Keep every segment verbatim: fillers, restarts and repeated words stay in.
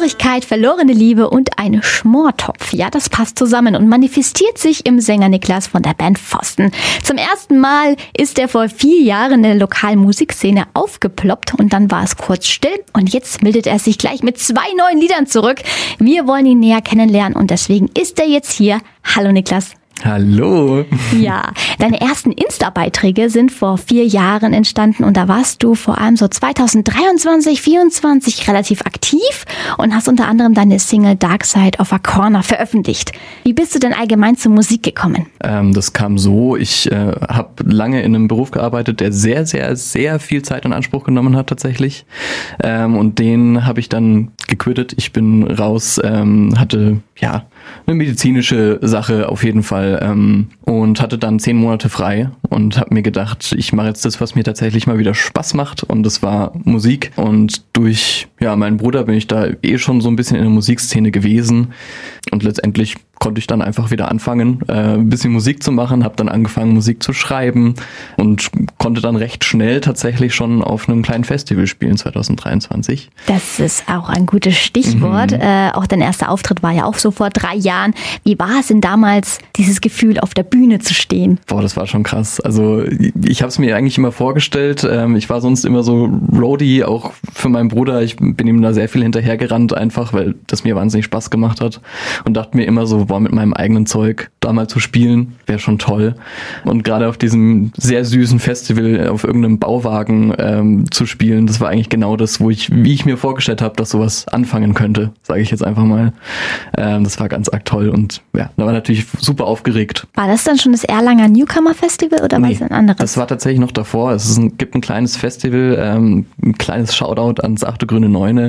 Traurigkeit, verlorene Liebe und ein Schmortopf. Ja, das passt zusammen und manifestiert sich im Sänger Niklas von der Band Pfosten. Zum ersten Mal ist er vor vier Jahren in der lokalen Musikszene aufgeploppt und dann war es kurz still und jetzt meldet er sich gleich mit zwei neuen Liedern zurück. Wir wollen ihn näher kennenlernen und deswegen ist er jetzt hier. Hallo Niklas. Hallo. Ja, deine ersten Insta-Beiträge sind vor vier Jahren entstanden und da warst du vor allem so zweitausenddreiundzwanzig, vierundzwanzig relativ aktiv und hast unter anderem deine Single Dark Side of a Corner veröffentlicht. Wie bist du denn allgemein zur Musik gekommen? Ähm, das kam so, ich äh, habe lange in einem Beruf gearbeitet, der sehr, sehr, sehr viel Zeit in Anspruch genommen hat tatsächlich ähm, und den habe ich dann gequittet. Ich bin raus, ähm, hatte ja eine medizinische Sache auf jeden Fall ähm, und hatte dann zehn Monate frei und habe mir gedacht, ich mache jetzt das, was mir tatsächlich mal wieder Spaß macht und das war Musik und durch ja meinen Bruder bin ich da eh schon so ein bisschen in der Musikszene gewesen und letztendlich konnte ich dann einfach wieder anfangen, äh, ein bisschen Musik zu machen, habe dann angefangen Musik zu schreiben und konnte dann recht schnell tatsächlich schon auf einem kleinen Festival spielen zweitausenddreiundzwanzig. Das ist auch ein gutes Stichwort. Mhm. Äh, auch dein erster Auftritt war ja auch so vor drei Jahren. Wie war es denn damals, dieses Gefühl, auf der Bühne zu stehen? Boah, das war schon krass. Also ich habe es mir eigentlich immer vorgestellt. Ähm, ich war sonst immer so Roadie, auch für meinen Bruder. Ich bin ihm da sehr viel hinterhergerannt einfach, weil das mir wahnsinnig Spaß gemacht hat und dachte mir immer so, boah, mit meinem eigenen Zeug da mal zu spielen, wäre schon toll. Und gerade auf diesem sehr süßen Festival auf irgendeinem Bauwagen ähm, zu spielen, das war eigentlich genau das, wo ich, wie ich mir vorgestellt habe, dass sowas anfangen könnte, sage ich jetzt einfach mal. Ähm, das war ganz arg toll und ja, da war natürlich super aufgeregt. War das dann schon das Erlanger Newcomer Festival oder nee, war es ein anderes? Das war tatsächlich noch davor. Es ist ein, gibt ein kleines Festival, ähm, ein kleines Shoutout ans achte Grüne Neune.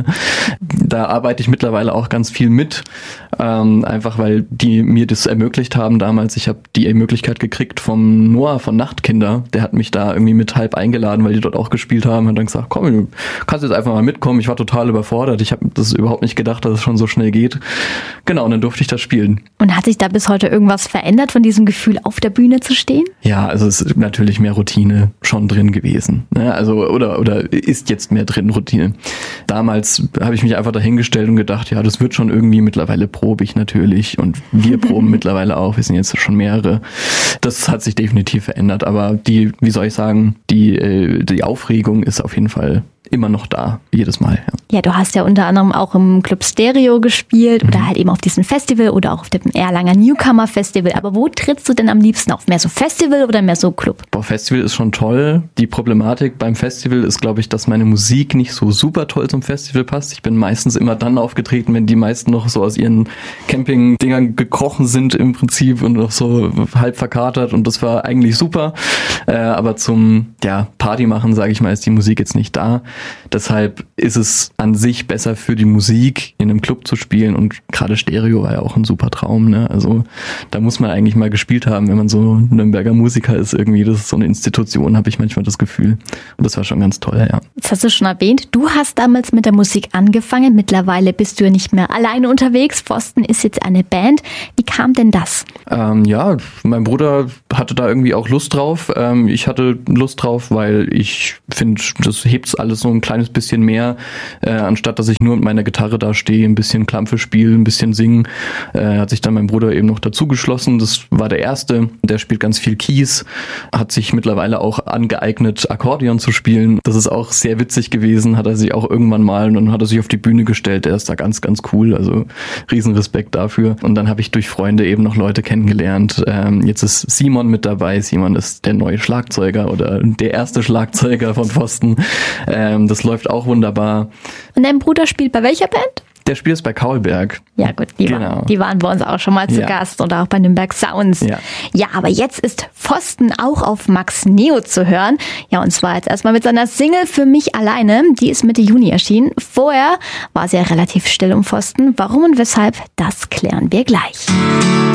Da arbeite ich mittlerweile auch ganz viel mit, ähm, einfach weil die mir das ermöglicht haben damals. Ich habe die Möglichkeit gekriegt vom Noah von Nachtkinder. Der hat mich da irgendwie mit halb eingeladen, weil die dort auch gespielt haben und dann gesagt, komm, du kannst jetzt einfach mal mitkommen. Ich war total überfordert. Ich habe das überhaupt nicht gedacht, dass es schon so schnell geht. Genau, und dann durfte ich da spielen. Und hat sich da bis heute irgendwas verändert von diesem Gefühl, auf der Bühne zu stehen? Ja, also es ist natürlich mehr Routine schon drin gewesen. Ne? Also oder oder ist jetzt mehr drin Routine. Damals habe ich mich einfach dahingestellt und gedacht, ja, das wird schon irgendwie. Mittlerweile probe ich natürlich und wir proben mittlerweile auch. Wir sind jetzt schon mehrere. Das hat sich definitiv verändert, aber die, wie soll ich sagen, die äh, die Aufregung ist auf jeden Fall immer noch da, jedes Mal. Ja. ja, du hast ja unter anderem auch im Club Stereo gespielt mhm. oder halt eben auf diesem Festival oder auch auf dem Erlanger Newcomer Festival. Aber wo trittst du denn am liebsten auf? Mehr so Festival oder mehr so Club? Boah, Festival ist schon toll. Die Problematik beim Festival ist, glaube ich, dass meine Musik nicht so super toll zum Festival passt. Ich bin meistens immer dann aufgetreten, wenn die meisten noch so aus ihren Camping-Dingern gekrochen sind im Prinzip und noch so halb verkatert und das war eigentlich super. Äh, aber zum ja, Party machen, sage ich mal, ist die Musik jetzt nicht da. Deshalb ist es an sich besser für die Musik, in einem Club zu spielen und gerade Stereo war ja auch ein super Traum, ne? Also da muss man eigentlich mal gespielt haben, wenn man so Nürnberger Musiker ist irgendwie. Das ist so eine Institution, habe ich manchmal das Gefühl. Und das war schon ganz toll, ja. Jetzt hast du schon erwähnt, du hast damals mit der Musik angefangen. Mittlerweile bist du ja nicht mehr alleine unterwegs. Pfosten ist jetzt eine Band. Wie kam denn das? Ähm, ja, mein Bruder hatte da irgendwie auch Lust drauf. Ähm, ich hatte Lust drauf, weil ich finde, das hebt alles so ein kleines bisschen mehr, äh, anstatt dass ich nur mit meiner Gitarre da stehe, ein bisschen Klampfe spiele, ein bisschen singen, äh, hat sich dann mein Bruder eben noch dazu geschlossen. Das war der Erste, der spielt ganz viel Keys, hat sich mittlerweile auch angeeignet, Akkordeon zu spielen. Das ist auch sehr witzig gewesen, hat er sich auch irgendwann mal und dann hat er sich auf die Bühne gestellt. Der ist da ganz, ganz cool, also riesen Respekt dafür. Und dann habe ich durch Freunde eben noch Leute kennengelernt. Ähm, jetzt ist Simon mit dabei. Simon ist der neue Schlagzeuger oder der erste Schlagzeuger von Pfosten. Ähm, das läuft auch wunderbar. Und dein Bruder spielt bei welcher Band? Der spielt es bei Kaulberg. Ja gut, die, genau. waren, die waren bei uns auch schon mal zu ja. Gast oder auch bei Nürnberg Sounds. Ja. ja, aber jetzt ist Pfosten auch auf Max Neo zu hören. Ja, und zwar jetzt erstmal mit seiner Single Für mich alleine. Die ist Mitte Juni erschienen. Vorher war sie ja relativ still um Pfosten. Warum und weshalb, das klären wir gleich.